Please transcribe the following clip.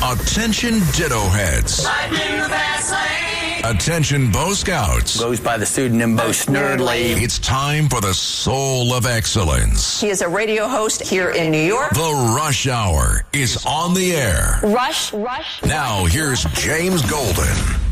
Attention Ditto Heads. Attention Bo Scouts. Goes by the pseudonym Bo Snerdley. It's time for the Soul of Excellence. He is a radio host here in New York. The Rush Hour is on the air. Rush. Now here's James Golden.